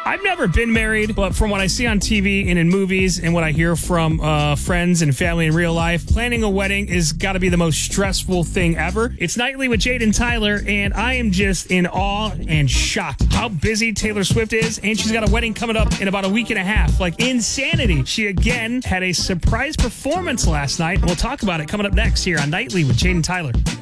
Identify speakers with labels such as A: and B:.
A: I've never been married, but from what I see on TV and in movies and what I hear from friends and family in real life, planning a wedding is got to be the most stressful thing ever. It's Nightly with Jade and Tyler, and I am just in awe and shocked how busy Taylor Swift is, and she's got a wedding coming up in about a week and a half. Like insanity. She again had a surprise performance last night. We'll talk about it coming up next here on Nightly with Jade and Tyler.